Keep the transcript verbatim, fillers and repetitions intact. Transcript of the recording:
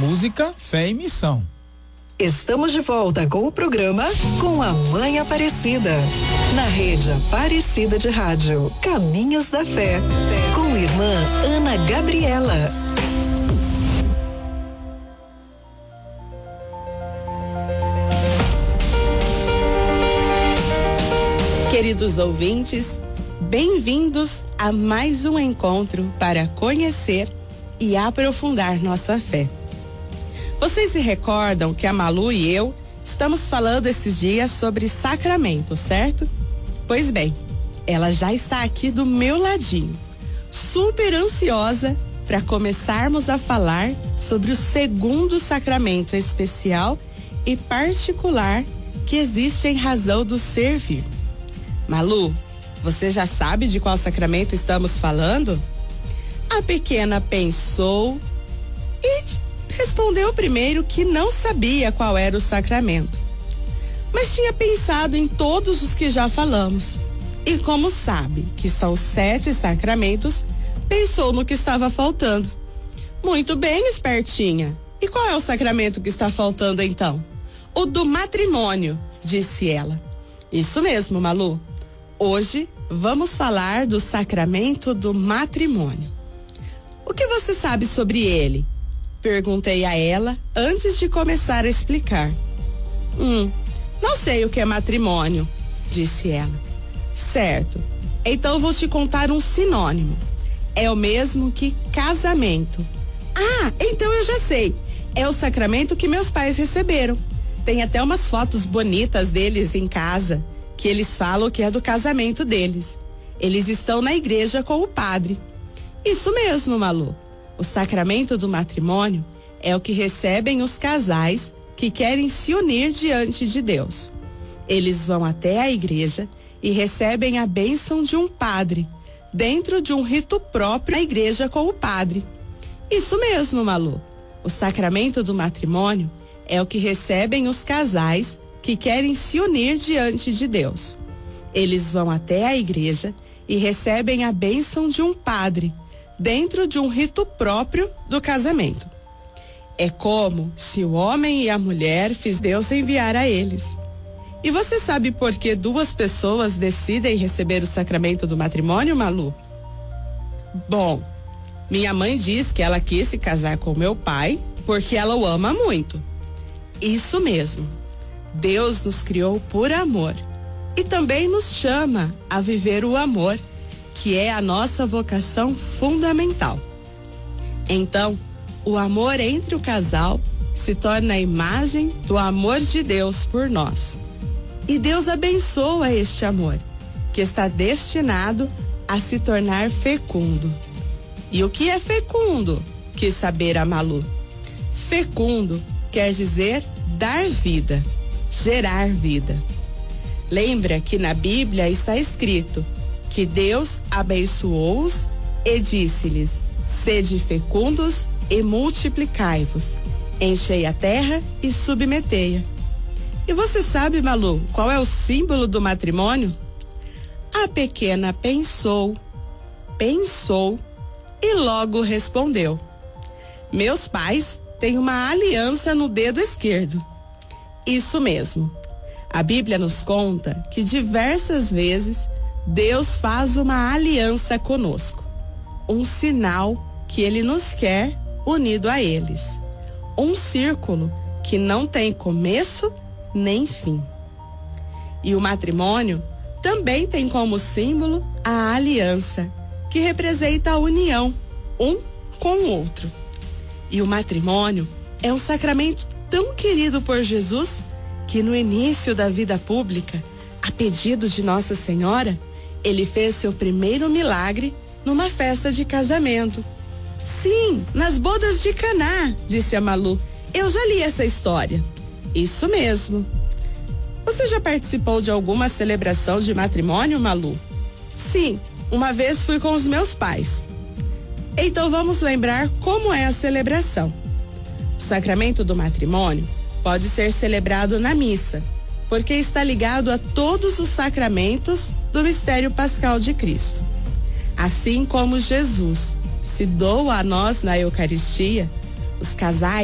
música, fé e missão. Estamos de volta com o programa Com a Mãe Aparecida. Na rede Aparecida de Rádio, Caminhos da Fé. Com irmã Ana Gabriela. Queridos ouvintes, bem-vindos a mais um encontro para conhecer e aprofundar nossa fé. Vocês se recordam que a Malu e eu estamos falando esses dias sobre sacramento, certo? Pois bem, ela já está aqui do meu ladinho, super ansiosa para começarmos a falar sobre o segundo sacramento especial e particular que existe em razão do servir. Malu, você já sabe de qual sacramento estamos falando? A pequena pensou e respondeu primeiro que não sabia qual era o sacramento, mas tinha pensado em todos os que já falamos. E como sabe que são sete sacramentos, pensou no que estava faltando. Muito bem, espertinha. E qual é o sacramento que está faltando então? O do matrimônio, disse ela. Isso mesmo, Malu. Hoje vamos falar do sacramento do matrimônio. O que você sabe sobre ele? Perguntei a ela antes de começar a explicar. Hum, não sei o que é matrimônio, disse ela. Certo, então vou te contar um sinônimo. É o mesmo que casamento. Ah, então eu já sei. É o sacramento que meus pais receberam. Tem até umas fotos bonitas deles em casa, que eles falam que é do casamento deles. Eles estão na igreja com o padre. Isso mesmo, Malu. O sacramento do matrimônio é o que recebem os casais que querem se unir diante de Deus. Eles vão até a igreja e recebem a bênção de um padre, dentro de um rito próprio na igreja com o padre. Isso mesmo, Malu. O sacramento do matrimônio é o que recebem os casais que querem se unir diante de Deus. Eles vão até a igreja e recebem a bênção de um padre, dentro de um rito próprio do casamento. É como se o homem e a mulher fiz Deus enviar a eles. E você sabe por que duas pessoas decidem receber o sacramento do matrimônio, Malu? Bom, minha mãe diz que ela quis se casar com meu pai porque ela o ama muito. Isso mesmo. Deus nos criou por amor e também nos chama a viver o amor, que é a nossa vocação fundamental. Então, o amor entre o casal se torna a imagem do amor de Deus por nós. E Deus abençoa este amor, que está destinado a se tornar fecundo. E o que é fecundo? Quis saber a Malu. Fecundo quer dizer dar vida, gerar vida. Lembra que na Bíblia está escrito que Deus abençoou-os e disse-lhes: sede fecundos e multiplicai-vos, enchei a terra e submetei-a. E você sabe, Malu, qual é o símbolo do matrimônio? A pequena pensou, pensou e logo respondeu: meus pais têm uma aliança no dedo esquerdo. Isso mesmo. A Bíblia nos conta que diversas vezes Deus faz uma aliança conosco, um sinal que Ele nos quer unido a eles, um círculo que não tem começo nem fim. E o matrimônio também tem como símbolo a aliança, que representa a união, um com o outro. E o matrimônio é um sacramento tão querido por Jesus que no início da vida pública, a pedido de Nossa Senhora, ele fez seu primeiro milagre numa festa de casamento. Sim, nas bodas de Caná, disse a Malu. Eu já li essa história. Isso mesmo. Você já participou de alguma celebração de matrimônio, Malu? Sim, uma vez fui com os meus pais. Então vamos lembrar como é a celebração. O sacramento do matrimônio pode ser celebrado na missa, porque está ligado a todos os sacramentos do mistério pascal de Cristo. Assim como Jesus se doa a nós na Eucaristia, os casais